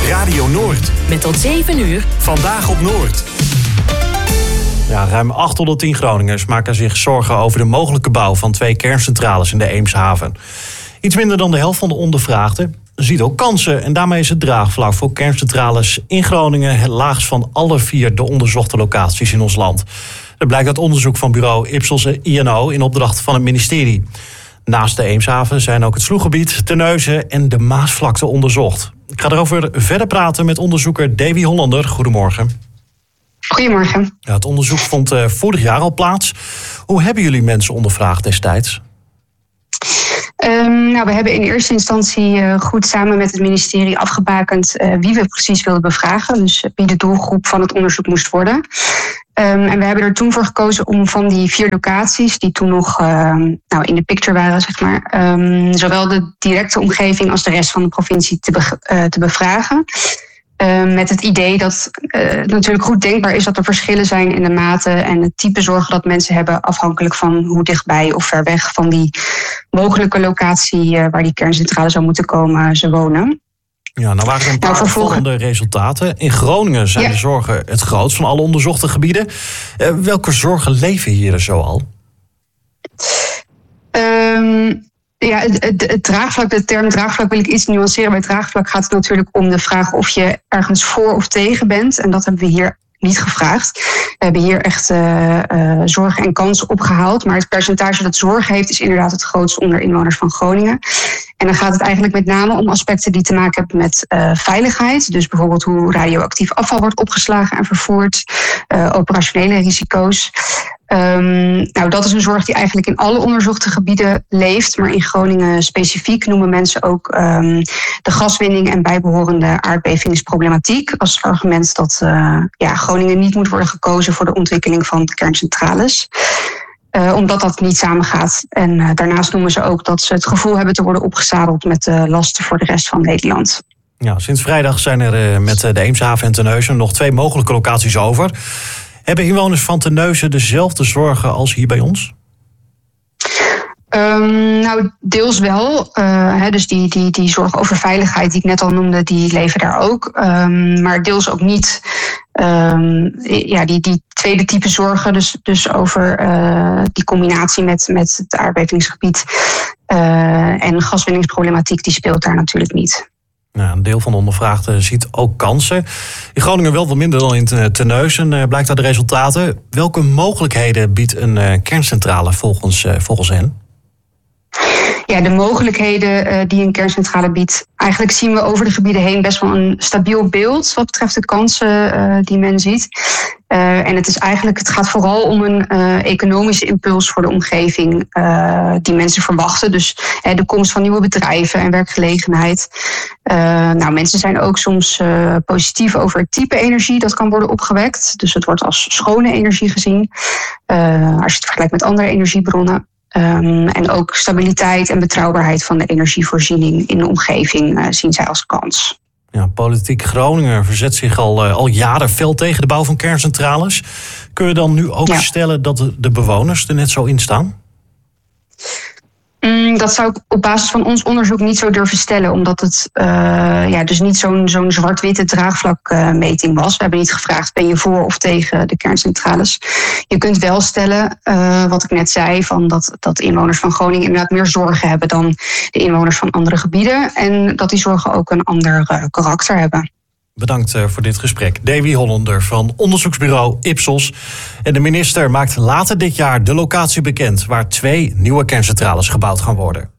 Radio Noord. Met tot 7 uur. Vandaag op Noord. Ja, ruim 810 Groningers maken zich zorgen over de mogelijke bouw van 2 kerncentrales in de Eemshaven. Iets minder dan de helft van de ondervraagden ziet ook kansen. En daarmee is het draagvlak voor kerncentrales in Groningen het laagst van alle 4 de onderzochte locaties in ons land. Dat blijkt uit onderzoek van bureau Ipsos en INO in opdracht van het ministerie. Naast de Eemshaven zijn ook het Sloeggebied, Terneuzen en de Maasvlakte onderzocht. Ik ga erover verder praten met onderzoeker Davy Hollander. Goedemorgen. Goedemorgen. Ja, het onderzoek vond vorig jaar al plaats. Hoe hebben jullie mensen ondervraagd destijds? We hebben in eerste instantie goed samen met het ministerie afgebakend wie we precies wilden bevragen. Dus wie de doelgroep van het onderzoek moest worden. En we hebben er toen voor gekozen om van die 4 locaties die toen nog in de picture waren, zeg maar, zowel de directe omgeving als de rest van de provincie te bevragen. Met het idee dat het natuurlijk goed denkbaar is dat er verschillen zijn in de mate en het type zorgen dat mensen hebben afhankelijk van hoe dichtbij of ver weg van die mogelijke locatie waar die kerncentrale zou moeten komen ze wonen. Ja, nou waren er een paar opvallende resultaten. In Groningen zijn de zorgen het grootst van alle onderzochte gebieden. Welke zorgen leven hier zo al? Het draagvlak, de term draagvlak wil ik iets nuanceren. Bij draagvlak gaat het natuurlijk om de vraag of je ergens voor of tegen bent. En dat hebben we hier niet gevraagd. We hebben hier echt zorgen en kansen opgehaald. Maar het percentage dat zorg heeft is inderdaad het grootst onder inwoners van Groningen. En dan gaat het eigenlijk met name om aspecten die te maken hebben met veiligheid. Dus bijvoorbeeld hoe radioactief afval wordt opgeslagen en vervoerd. Operationele risico's. Dat is een zorg die eigenlijk in alle onderzochte gebieden leeft. Maar in Groningen specifiek noemen mensen ook de gaswinning en bijbehorende aardbevingsproblematiek als argument dat Groningen niet moet worden gekozen voor de ontwikkeling van kerncentrales. Omdat dat niet samengaat. En daarnaast noemen ze ook dat ze het gevoel hebben te worden opgezadeld met lasten voor de rest van Nederland. Ja, sinds vrijdag zijn er met de Eemshaven en Terneuzen nog 2 mogelijke locaties over. Hebben inwoners van Terneuzen dezelfde zorgen als hier bij ons? Deels wel. Dus die zorg over veiligheid die ik net al noemde, die leven daar ook. Maar deels ook niet. Die tweede type zorgen, dus over die combinatie met het aardbevingsgebied en gaswinningsproblematiek, die speelt daar natuurlijk niet. Nou, een deel van de ondervraagden ziet ook kansen. In Groningen wel wat minder dan in Terneuzen, blijkt uit de resultaten. Welke mogelijkheden biedt een kerncentrale volgens hen? Ja, de mogelijkheden die een kerncentrale biedt. Eigenlijk zien we over de gebieden heen best wel een stabiel beeld wat betreft de kansen die men ziet. En het gaat vooral om een economische impuls voor de omgeving die mensen verwachten. Dus de komst van nieuwe bedrijven en werkgelegenheid. Mensen zijn ook soms positief over het type energie dat kan worden opgewekt. Dus het wordt als schone energie gezien. Als je het vergelijkt met andere energiebronnen. En ook stabiliteit en betrouwbaarheid van de energievoorziening in de omgeving zien zij als kans. Ja, politiek Groningen verzet zich al jaren fel tegen de bouw van kerncentrales. Kun je dan nu ook stellen dat de bewoners er net zo in staan? Dat zou ik op basis van ons onderzoek niet zo durven stellen. Omdat het dus niet zo'n zwart-witte draagvlakmeting was. We hebben niet gevraagd, ben je voor of tegen de kerncentrales? Je kunt wel stellen, wat ik net zei, van dat inwoners van Groningen inderdaad meer zorgen hebben dan de inwoners van andere gebieden. En dat die zorgen ook een ander karakter hebben. Bedankt voor dit gesprek. Davy Hollander van onderzoeksbureau Ipsos. En de minister maakt later dit jaar de locatie bekend waar 2 nieuwe kerncentrales gebouwd gaan worden.